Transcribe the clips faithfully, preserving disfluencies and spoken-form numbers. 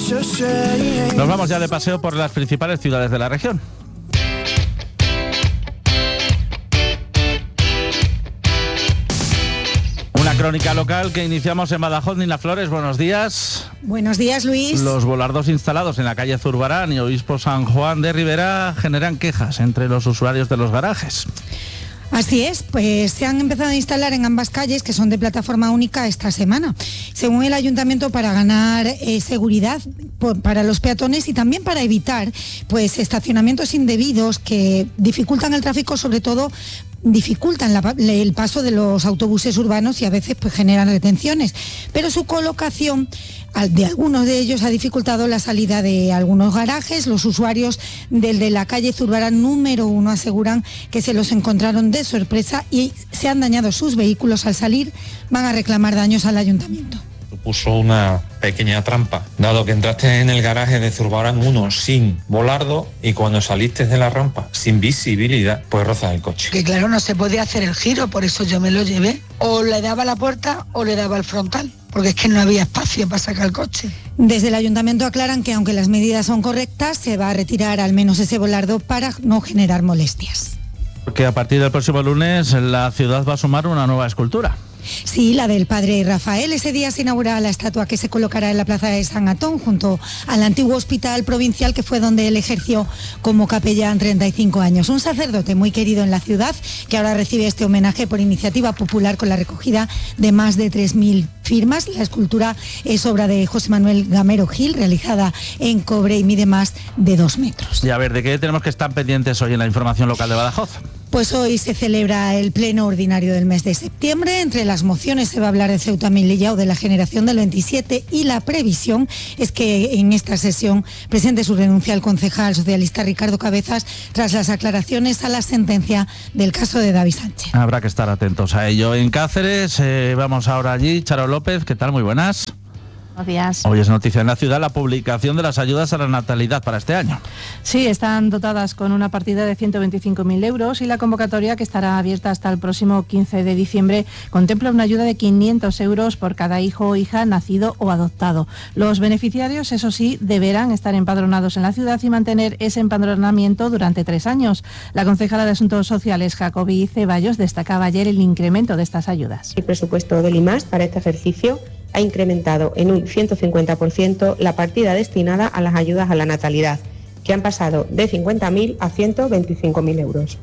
Nos vamos ya de paseo por las principales ciudades de la región. Una crónica local que iniciamos en Badajoz. Nina Flores, buenos días. Buenos días, Luis. Los volardos instalados en la calle Zurbarán y Obispo San Juan de Ribera generan quejas entre los usuarios de los garajes. Así es, pues se han empezado a instalar en ambas calles, que son de plataforma única, esta semana. Según el ayuntamiento, para ganar eh, seguridad por, para los peatones y también para evitar pues estacionamientos indebidos que dificultan el tráfico, sobre todo dificultan la, el paso de los autobuses urbanos y a veces pues generan retenciones. Pero su colocación de algunos de ellos ha dificultado la salida de algunos garajes. Los usuarios del de la calle Zurbarán número uno aseguran que se los encontraron de sorpresa y se han dañado sus vehículos al salir. Van a reclamar daños al ayuntamiento. Puso una pequeña trampa, dado que entraste en el garaje de Zurbarán uno sin volardo y cuando saliste de la rampa sin visibilidad, pues rozas el coche. Que claro, no se podía hacer el giro, por eso yo me lo llevé. O le daba la puerta o le daba el frontal, porque es que no había espacio para sacar el coche. Desde el ayuntamiento aclaran que aunque las medidas son correctas, se va a retirar al menos ese volardo para no generar molestias. Porque a partir del próximo lunes la ciudad va a sumar una nueva escultura. Sí, la del padre Rafael. Ese día se inaugurará la estatua que se colocará en la plaza de San Antón, junto al antiguo hospital provincial, que fue donde él ejerció como capellán treinta y cinco años. Un sacerdote muy querido en la ciudad, que ahora recibe este homenaje por iniciativa popular con la recogida de más de tres mil firmas. La escultura es obra de José Manuel Gamero Gil, realizada en cobre y mide más de dos metros. Y a ver, ¿de qué tenemos que estar pendientes hoy en la información local de Badajoz? Pues hoy se celebra el pleno ordinario del mes de septiembre. Entre las mociones se va a hablar de Ceuta Melilla o de la generación del veintisiete, y la previsión es que en esta sesión presente su renuncia al concejal socialista Ricardo Cabezas tras las aclaraciones a la sentencia del caso de David Sánchez. Habrá que estar atentos a ello. En Cáceres, eh, vamos ahora allí. Charo López, ¿qué tal? Muy buenas. Buenos días. Hoy es noticia en la ciudad la publicación de las ayudas a la natalidad para este año. Sí, están dotadas con una partida de ciento veinticinco mil euros y la convocatoria, que estará abierta hasta el próximo quince de diciembre, contempla una ayuda de quinientos euros por cada hijo o hija nacido o adoptado. Los beneficiarios, eso sí, deberán estar empadronados en la ciudad y mantener ese empadronamiento durante tres años. La concejala de Asuntos Sociales, Jacobi Ceballos, destacaba ayer el incremento de estas ayudas. El presupuesto del I M A S para este ejercicio ha incrementado en un ciento cincuenta por ciento la partida destinada a las ayudas a la natalidad, que han pasado de cincuenta mil a ciento veinticinco mil euros.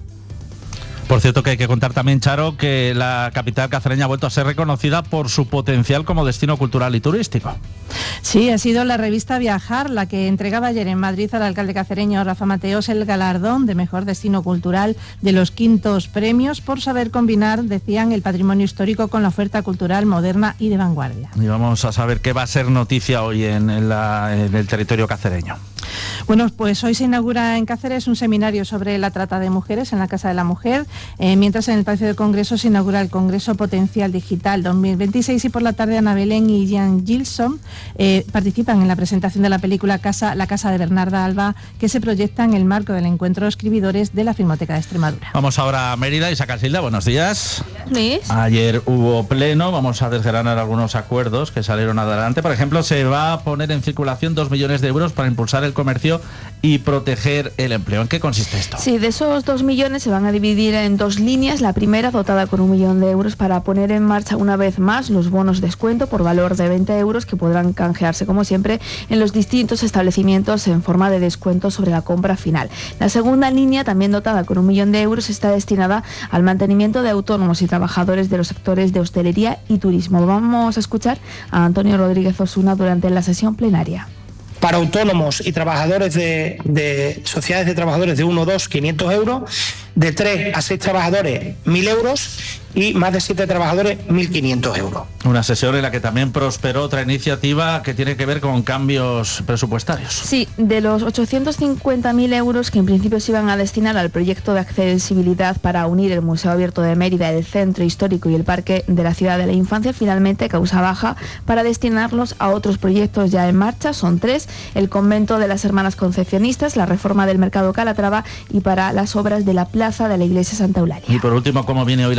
Por cierto, que hay que contar también, Charo, que la capital cacereña ha vuelto a ser reconocida por su potencial como destino cultural y turístico. Sí, ha sido la revista Viajar la que entregaba ayer en Madrid al alcalde cacereño Rafa Mateos el galardón de mejor destino cultural de los quintos premios por saber combinar, decían, el patrimonio histórico con la oferta cultural moderna y de vanguardia. Y vamos a saber qué va a ser noticia hoy en, en, la, en el territorio cacereño. Bueno, pues hoy se inaugura en Cáceres un seminario sobre la trata de mujeres en la Casa de la Mujer, eh, mientras en el Palacio de Congreso se inaugura el Congreso Potencial Digital dos mil veintiséis y por la tarde Ana Belén y Ian Gilson eh, participan en la presentación de la película Casa, La Casa de Bernarda Alba, que se proyecta en el marco del encuentro de escribidores de la Filmoteca de Extremadura. Vamos ahora a Mérida. Isaac Casilda, buenos días. Luis. Ayer hubo pleno, vamos a desgranar algunos acuerdos que salieron adelante. Por ejemplo, se va a poner en circulación dos millones de euros para impulsar el comercio y proteger el empleo. ¿En qué consiste esto? Sí, de esos dos millones se van a dividir en dos líneas. La primera, dotada con un millón de euros para poner en marcha una vez más los bonos descuento por valor de veinte euros que podrán canjearse, como siempre, en los distintos establecimientos en forma de descuento sobre la compra final. La segunda línea, también dotada con un millón de euros, está destinada al mantenimiento de autónomos y trabajadores de los sectores de hostelería y turismo. Vamos a escuchar a Antonio Rodríguez Osuna durante la sesión plenaria. Para autónomos y trabajadores de, de sociedades de trabajadores de uno, dos, quinientos euros, de tres a seis trabajadores, mil euros, y más de siete trabajadores, mil quinientos euros. Una sesión en la que también prosperó otra iniciativa que tiene que ver con cambios presupuestarios. Sí, de los ochocientos cincuenta mil euros que en principio se iban a destinar al proyecto de accesibilidad para unir el Museo Abierto de Mérida, el Centro Histórico y el Parque de la Ciudad de la Infancia, finalmente causa baja para destinarlos a otros proyectos ya en marcha. Son tres: el convento de las Hermanas Concepcionistas, la reforma del Mercado Calatrava y para las obras de la Plaza de la Iglesia Santa Eulalia. Y por último, ¿cómo viene hoy la agenda Mérida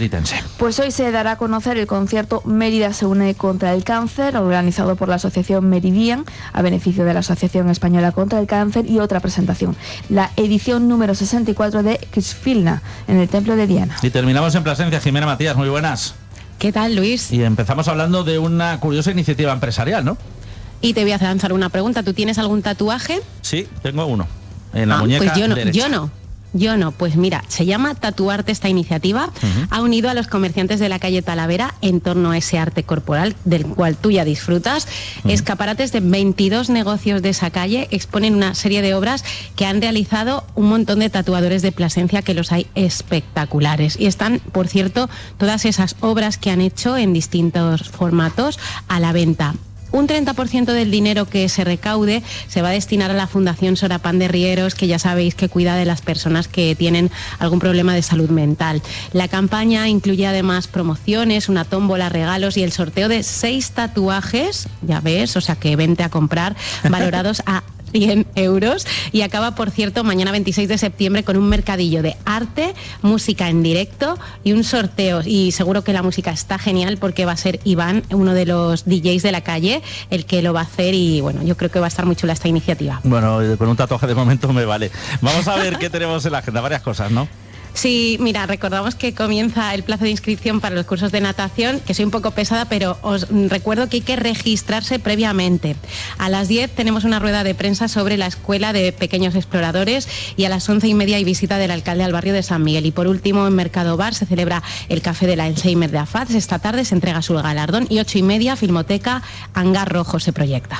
samaritense. Pues hoy se dará a conocer el concierto Mérida se une contra el cáncer, organizado por la asociación Meridian, a beneficio de la Asociación Española contra el Cáncer, y otra presentación, la edición número sesenta y cuatro de Xfilna, en el Templo de Diana. Y terminamos en Plasencia. Jimena Matías, muy buenas. ¿Qué tal, Luis? Y empezamos hablando de una curiosa iniciativa empresarial, ¿no? Y te voy a lanzar una pregunta. ¿Tú tienes algún tatuaje? Sí, tengo uno. En la ah, muñeca pues yo no, derecha. yo no. Yo no, pues mira, se llama Tatuarte esta iniciativa. Uh-huh. Ha unido a los comerciantes de la calle Talavera en torno a ese arte corporal del cual tú ya disfrutas. Uh-huh. Escaparates de veintidós negocios de esa calle exponen una serie de obras que han realizado un montón de tatuadores de Plasencia, que los hay espectaculares. Y están, por cierto, todas esas obras que han hecho en distintos formatos a la venta. Un treinta por ciento del dinero que se recaude se va a destinar a la Fundación Sorapán de Rieros, que ya sabéis que cuida de las personas que tienen algún problema de salud mental. La campaña incluye además promociones, una tómbola, regalos y el sorteo de seis tatuajes, ya ves, o sea que vente a comprar, valorados a cien euros, y acaba, por cierto, mañana veintiséis de septiembre con un mercadillo de arte, música en directo y un sorteo. Y seguro que la música está genial, porque va a ser Iván, uno de los D Js de la calle, el que lo va a hacer, y bueno, yo creo que va a estar muy chula esta iniciativa. Bueno, con un tatuaje de momento me vale. Vamos a ver qué tenemos en la agenda, varias cosas, ¿no? Sí, mira, recordamos que comienza el plazo de inscripción para los cursos de natación, que soy un poco pesada, pero os recuerdo que hay que registrarse previamente. A las diez tenemos una rueda de prensa sobre la Escuela de Pequeños Exploradores, y a las once y media hay visita del alcalde al barrio de San Miguel. Y por último, en Mercado Bar se celebra el Café de la Alzheimer de AFAD. Esta tarde se entrega su galardón, y ocho y media, Filmoteca Hangar Rojo se proyecta.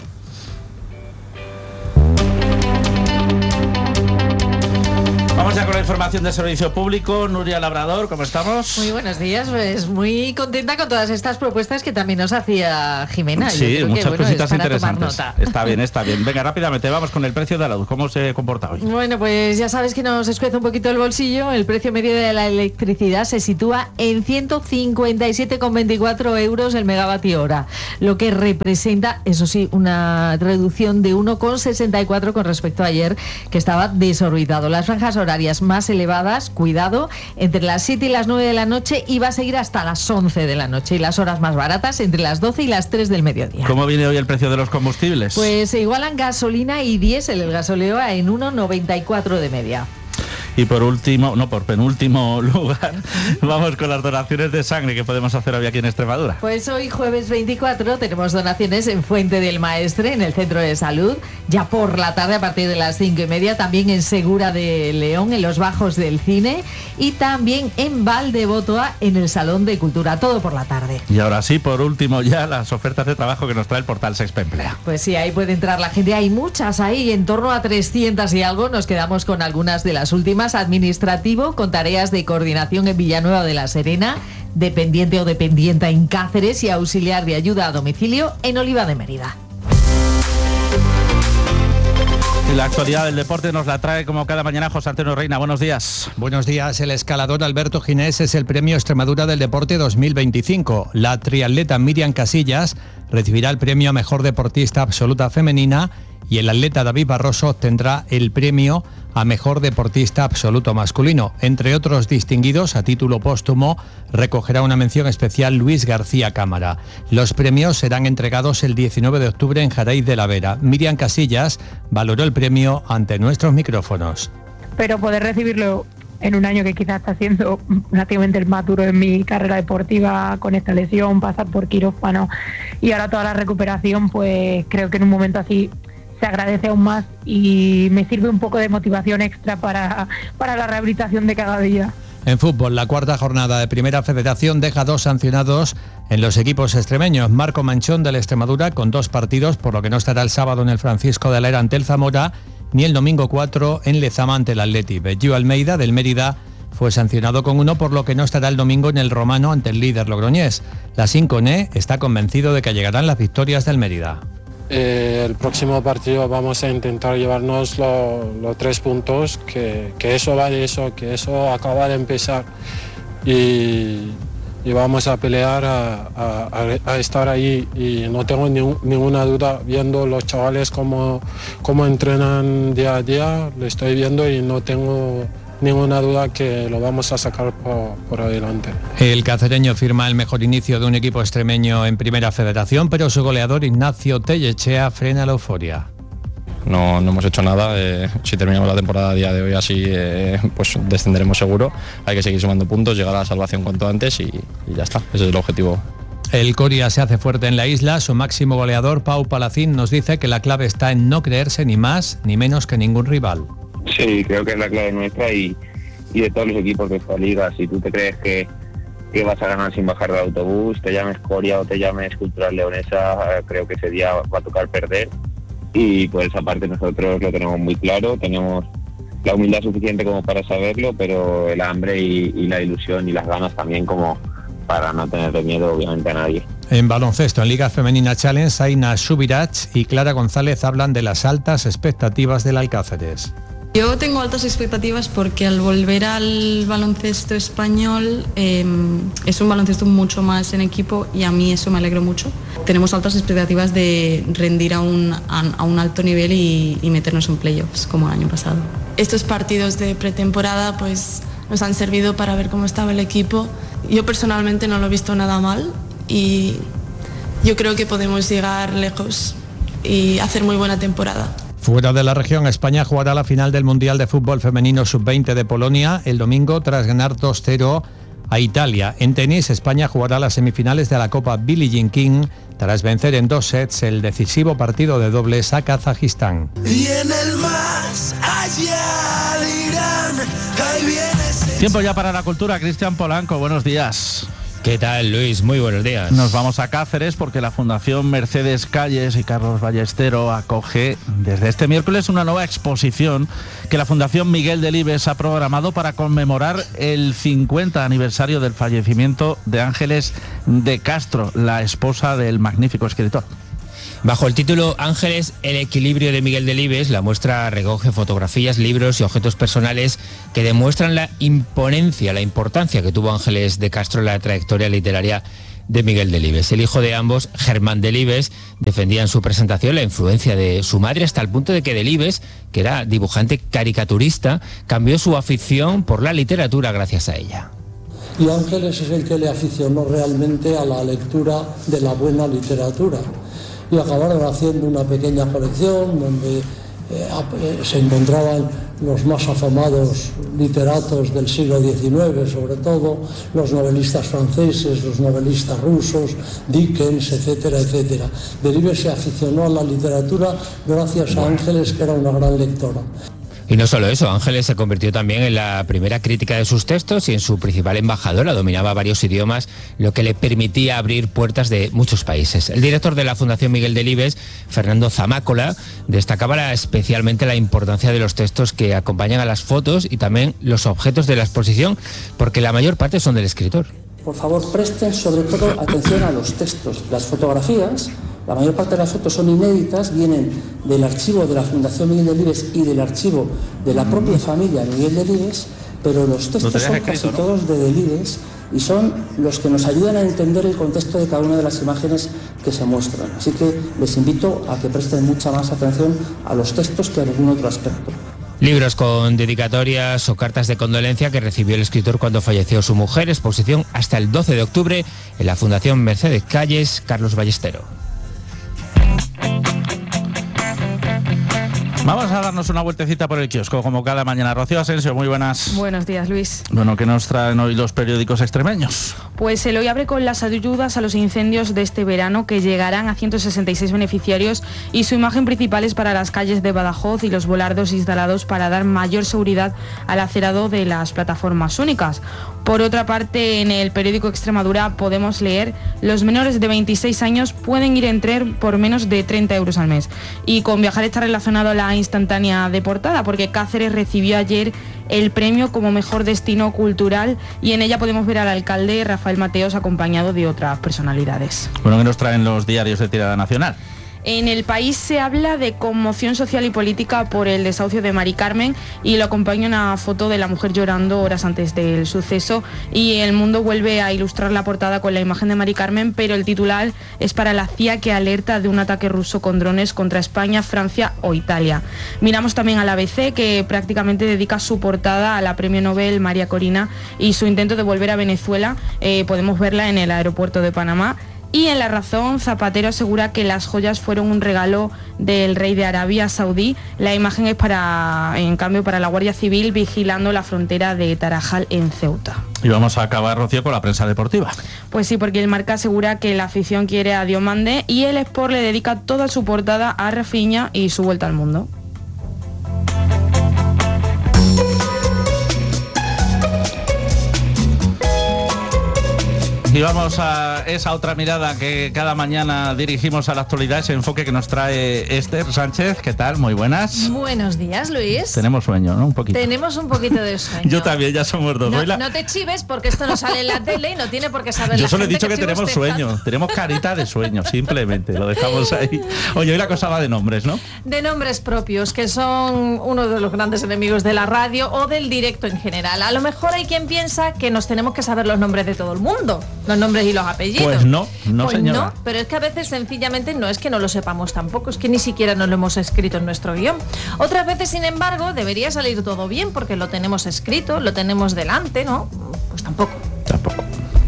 Vamos ya con la información de servicio público. Nuria Labrador, ¿cómo estamos? Muy buenos días, pues muy contenta con todas estas propuestas que también nos hacía Jimena. Sí, Yo creo muchas que, bueno, cositas es para interesantes. tomar nota. Está bien, está bien. Venga, rápidamente, vamos con el precio de la luz. ¿Cómo se comporta hoy? Bueno, pues ya sabes que nos escuece un poquito el bolsillo. El precio medio de la electricidad se sitúa en ciento cincuenta y siete coma veinticuatro euros el megavatio hora, lo que representa, eso sí, una reducción de uno coma sesenta y cuatro con respecto a ayer, que estaba desorbitado. Las franjas horarias más elevadas, cuidado, entre las siete y las nueve de la noche, y va a seguir hasta las once de la noche, y las horas más baratas entre las doce y las tres del mediodía. ¿Cómo viene hoy el precio de los combustibles? Pues se igualan gasolina y diésel, el gasóleo en uno coma noventa y cuatro de media. Y por último, no, por penúltimo lugar, vamos con las donaciones de sangre que podemos hacer hoy aquí en Extremadura. Pues hoy, jueves veinticuatro, tenemos donaciones en Fuente del Maestre, en el Centro de Salud, ya por la tarde a partir de las cinco y media, también en Segura de León, en los Bajos del Cine, y también en Valdebotoa, en el Salón de Cultura, todo por la tarde. Y ahora sí, por último ya, las ofertas de trabajo que nos trae el portal Sexpe Emplea. Pues sí, ahí puede entrar la gente, hay muchas ahí, en torno a trescientas y algo. Nos quedamos con algunas de las últimas. Administrativo, con tareas de coordinación en Villanueva de la Serena, dependiente o dependienta en Cáceres, y auxiliar de ayuda a domicilio en Oliva de Mérida. Y la actualidad del deporte nos la trae como cada mañana José Antonio Reina. Buenos días. Buenos días. El escalador Alberto Ginés es el premio Extremadura del Deporte dos mil veinticinco. La triatleta Miriam Casillas recibirá el premio a Mejor Deportista Absoluta Femenina, y el atleta David Barroso obtendrá el premio a Mejor Deportista Absoluto Masculino. Entre otros distinguidos, a título póstumo, recogerá una mención especial Luis García Cámara. Los premios serán entregados el diecinueve de octubre en Jaraíz de la Vera. Miriam Casillas valoró el premio ante nuestros micrófonos. Pero poder recibirlo en un año que quizás está siendo prácticamente el más duro en mi carrera deportiva, con esta lesión, pasar por quirófano y ahora toda la recuperación, pues creo que en un momento así se agradece aún más, y me sirve un poco de motivación extra para, para la rehabilitación de cada día. En fútbol, la cuarta jornada de Primera Federación deja dos sancionados en los equipos extremeños. Marco Manchón del Extremadura con dos partidos, por lo que no estará el sábado en el Francisco de la Era ante el Zamora, ni el domingo cuatro en Lezama ante el Athletic. Belliu Almeida del Mérida fue sancionado con uno, por lo que no estará el domingo en el Romano ante el líder logroñés. La Sinconé está convencido de que llegarán las victorias del Mérida. Eh, el próximo partido vamos a intentar llevarnos los lo tres puntos, que, que eso va de eso, que eso acaba de empezar, y, y vamos a pelear a, a, a estar ahí, y no tengo ni, ninguna duda, viendo los chavales cómo, cómo entrenan día a día, lo estoy viendo y no tengo ninguna duda que lo vamos a sacar por, por adelante. El cacereño firma el mejor inicio de un equipo extremeño en Primera Federación, pero su goleador Ignacio Tellechea frena la euforia. No, no hemos hecho nada, eh, si terminamos la temporada a día de hoy así, eh, pues descenderemos seguro. Hay que seguir sumando puntos, llegar a la salvación cuanto antes y, y ya está, ese es el objetivo. El Coria se hace fuerte en la isla. Su máximo goleador, Pau Palacín, nos dice que la clave está en no creerse ni más ni menos que ningún rival. Sí, creo que es la clave nuestra y, y de todos los equipos de esta liga. Si tú te crees que, que vas a ganar sin bajar del autobús, te llames Coria o te llames Cultural Leonesa, creo que ese día va a tocar perder. Y por esa parte nosotros lo tenemos muy claro, tenemos la humildad suficiente como para saberlo, pero el hambre y, y la ilusión y las ganas también como para no tenerle miedo obviamente a nadie. En baloncesto, en Liga Femenina Challenge, Aina Subirach y Clara González hablan de las altas expectativas del Alcáceres. Yo tengo altas expectativas porque al volver al baloncesto español eh, es un baloncesto mucho más en equipo y a mí eso me alegró mucho. Tenemos altas expectativas de rendir a un, a, a un alto nivel y, y meternos en playoffs como el año pasado. Estos partidos de pretemporada pues nos han servido para ver cómo estaba el equipo. Yo personalmente no lo he visto nada mal y yo creo que podemos llegar lejos y hacer muy buena temporada. Fuera de la región, España jugará la final del Mundial de Fútbol Femenino sub veinte de Polonia el domingo tras ganar dos cero a Italia. En tenis, España jugará las semifinales de la Copa Billie Jean King tras vencer en dos sets el decisivo partido de dobles a Kazajistán. Y en el más allá dirán, ahí viene ese... Tiempo ya para la cultura. Cristian Polanco, buenos días. ¿Qué tal, Luis? Muy buenos días. Nos vamos a Cáceres porque la Fundación Mercedes Calles y Carlos Ballestero acoge desde este miércoles una nueva exposición que la Fundación Miguel Delibes ha programado para conmemorar el cincuenta aniversario del fallecimiento de Ángeles de Castro, la esposa del magnífico escritor. Bajo el título Ángeles, el equilibrio de Miguel Delibes, la muestra recoge fotografías, libros y objetos personales que demuestran la imponencia, la importancia que tuvo Ángeles de Castro en la trayectoria literaria de Miguel Delibes. El hijo de ambos, Germán Delibes, defendía en su presentación la influencia de su madre hasta el punto de que Delibes, que era dibujante caricaturista, cambió su afición por la literatura gracias a ella. Y Ángeles es el que le aficionó realmente a la lectura de la buena literatura. Y acabaron haciendo una pequeña colección donde eh, se encontraban los más afamados literatos del siglo diecinueve, sobre todo los novelistas franceses, los novelistas rusos, Dickens, etcétera, etcétera. Delibes se aficionó a la literatura gracias a Ángeles, que era una gran lectora. Y no solo eso, Ángeles se convirtió también en la primera crítica de sus textos y en su principal embajadora. Dominaba varios idiomas, lo que le permitía abrir puertas de muchos países. El director de la Fundación Miguel Delibes, Fernando Zamácola, destacaba especialmente la importancia de los textos que acompañan a las fotos y también los objetos de la exposición, porque la mayor parte son del escritor. Por favor, presten sobre todo atención a los textos. Las fotografías, la mayor parte de las fotos son inéditas, vienen del archivo de la Fundación Miguel Delibes y del archivo de la propia familia Miguel Delibes, pero los textos son escrito, casi ¿no? todos de Delibes y son los que nos ayudan a entender el contexto de cada una de las imágenes que se muestran. Así que les invito a que presten mucha más atención a los textos que a ningún otro aspecto. Libros con dedicatorias o cartas de condolencia que recibió el escritor cuando falleció su mujer. Exposición hasta el doce de octubre en la Fundación Mercedes Calles, Carlos Ballestero. Vamos a darnos una vueltecita por el kiosco, como cada mañana. Rocío Asensio, muy buenas. Buenos días, Luis. Bueno, ¿qué nos traen hoy los periódicos extremeños? Pues el Hoy abre con las ayudas a los incendios de este verano, que llegarán a ciento sesenta y seis beneficiarios, y su imagen principal es para las calles de Badajoz y los volardos instalados para dar mayor seguridad al acerado de las plataformas únicas. Por otra parte, en el periódico Extremadura podemos leer: los menores de veintiséis años pueden ir en tren por menos de treinta euros al mes. Y con viajar está relacionado a la instantánea de portada, porque Cáceres recibió ayer el premio como mejor destino cultural y en ella podemos ver al alcalde Rafael Mateos acompañado de otras personalidades. Bueno, ¿qué nos traen los diarios de tirada nacional? En El País se habla de conmoción social y política por el desahucio de Mari Carmen y lo acompaña una foto de la mujer llorando horas antes del suceso, y El Mundo vuelve a ilustrar la portada con la imagen de Mari Carmen, pero el titular es para la C I A, que alerta de un ataque ruso con drones contra España, Francia o Italia. Miramos también al A B C, que prácticamente dedica su portada a la premio Nobel María Corina y su intento de volver a Venezuela. Eh, podemos verla en el aeropuerto de Panamá. Y en La Razón, Zapatero asegura que las joyas fueron un regalo del rey de Arabia Saudí. La imagen es para, en cambio, para la Guardia Civil vigilando la frontera de Tarajal en Ceuta. Y vamos a acabar, Rocío, con la prensa deportiva. Pues sí, porque el Marca asegura que la afición quiere a Diomande y el Sport le dedica toda su portada a Rafinha y su vuelta al mundo. Y vamos a esa otra mirada que cada mañana dirigimos a la actualidad, ese enfoque que nos trae Esther Sánchez. ¿Qué tal? Muy buenas. Buenos días, Luis. Tenemos sueño, ¿no? Un poquito. Tenemos un poquito de sueño. Yo también, ya somos dos. No, la... no te chives porque esto no sale en la tele y no tiene por qué saber. Yo la solo he gente dicho que, que tenemos sueño, tenemos carita de sueño, simplemente, lo dejamos ahí. Oye, hoy la cosa va de nombres, ¿no? De nombres propios, que son uno de los grandes enemigos de la radio o del directo en general. A lo mejor hay quien piensa que nos tenemos que saber los nombres de todo el mundo, los nombres y los apellidos. Pues no, no pues señora. No, pero es que a veces sencillamente no es que no lo sepamos tampoco, es que ni siquiera nos lo hemos escrito en nuestro guión. Otras veces, sin embargo, debería salir todo bien porque lo tenemos escrito, lo tenemos delante, ¿no? Pues tampoco. Tampoco.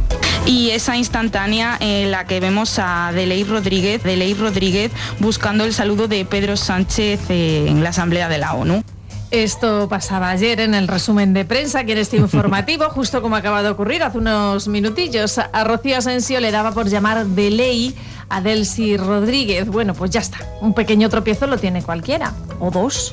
Y esa instantánea en la que vemos a Deley Rodríguez, Deley Rodríguez buscando el saludo de Pedro Sánchez en la Asamblea de la ONU. Esto pasaba ayer en el resumen de prensa, aquí en este informativo, justo como acaba de ocurrir hace unos minutillos. A Rocío Asensio le daba por llamar de ley a Delcy Rodríguez. Bueno, pues ya está, un pequeño tropiezo lo tiene cualquiera, o dos.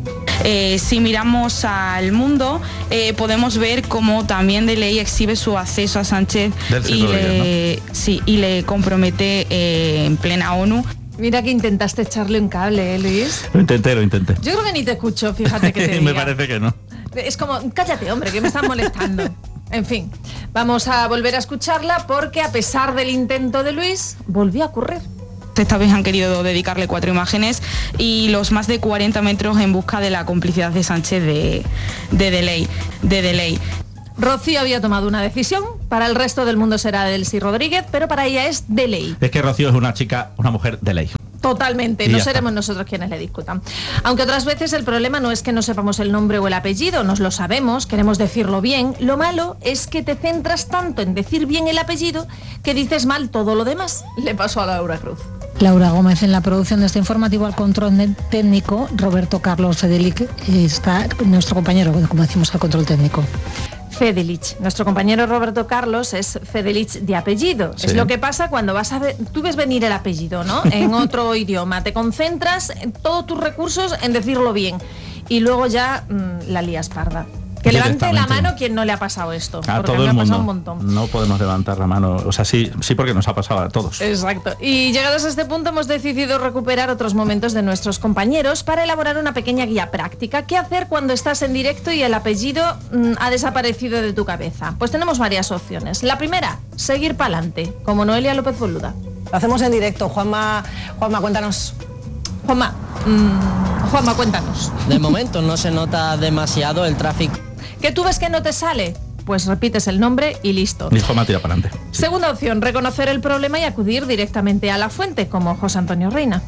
Eh, si miramos al Mundo, eh, podemos ver cómo también de ley exhibe su acceso a Sánchez y le, ¿no? sí, y le compromete eh, en plena ONU. Mira que intentaste echarle un cable, ¿eh, Luis? Lo intenté, lo intenté. Yo creo que ni te escucho, fíjate que te diga. Me parece que no. Es como, cállate, hombre, que me están molestando. En fin, vamos a volver a escucharla porque a pesar del intento de Luis, volvió a ocurrir. Esta vez han querido dedicarle cuatro imágenes y los más de cuarenta metros en busca de la complicidad de Sánchez de, de Deley. De Deley. Rocío había tomado una decisión, para el resto del mundo será Delcy Rodríguez, pero para ella es de ley. Es que Rocío es una chica, una mujer de ley. Totalmente, Y no ya seremos está. nosotros quienes le discutan. Aunque otras veces el problema no es que no sepamos el nombre o el apellido, nos lo sabemos, queremos decirlo bien. Lo malo es que te centras tanto en decir bien el apellido que dices mal todo lo demás. Le pasó a Laura Cruz. Laura Gómez en la producción de este informativo, al control técnico, Roberto Carlos Fedelic, está nuestro compañero, como decimos, al control técnico. Fedelich. Nuestro compañero Roberto Carlos es Fedelich de apellido. Sí. Es lo que pasa cuando vas a ver, tú ves venir el apellido, ¿no? En otro idioma. Te concentras en todos tus recursos en decirlo bien. Y luego ya mmm, la lías parda. Que levante la mano quien no le ha pasado esto. A porque todo me el ha pasado mundo. un montón. No podemos levantar la mano. O sea, sí, sí porque nos ha pasado a todos. Exacto. Y llegados a este punto hemos decidido recuperar otros momentos de nuestros compañeros para elaborar una pequeña guía práctica. ¿Qué hacer cuando estás en directo y el apellido mmm, ha desaparecido de tu cabeza? Pues tenemos varias opciones. La primera, seguir para adelante, como Noelia López Boluda. Lo hacemos en directo. Juanma, Juanma, cuéntanos. Juanma, mmm, Juanma, cuéntanos. De momento no se nota demasiado el tráfico. ¿Que tú ves que no te sale? Pues repites el nombre y listo. Dijo Matías para adelante. Segunda opción, reconocer el problema y acudir directamente a la fuente, como José Antonio Reina.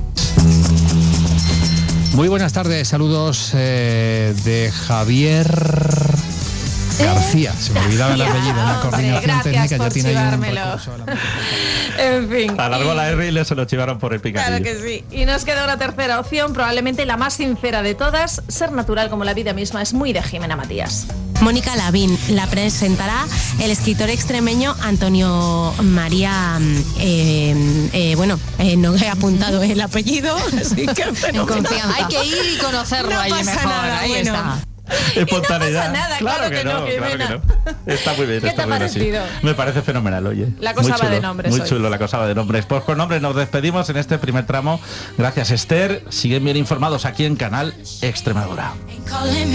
Muy buenas tardes, saludos eh, de Javier García. Se me olvidaba el apellido, la coordinación gracias técnica por ya tiene ahí un chivármelo. recurso. En fin. Alargó y- la R y le se lo chivaron por el picadillo. Claro que sí. Y nos queda una tercera opción, probablemente la más sincera de todas. Ser natural como la vida misma es muy de Jimena Matías. Mónica Lavín la presentará el escritor extremeño Antonio María, eh, eh, bueno, eh, no he apuntado el apellido, así que En confianza. Hay que ir y conocerlo no allí pasa mejor. nada, Ahí bueno. está. Espontaneidad. no pasa nada, claro que no, claro que Jimena. no. Está muy bien, ¿Qué está te muy ha bien así. parecido? Me parece fenomenal, oye. La cosa Muy va chulo, de nombres Muy hoy. chulo la cosa va de nombres. Pues con nombres nos despedimos en este primer tramo. Gracias, Esther. Siguen bien informados aquí en Canal Extremadura.